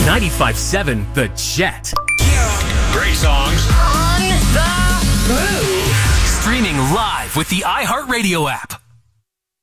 95.7 The Jet. Great songs. On the move. Streaming live with the iHeartRadio app.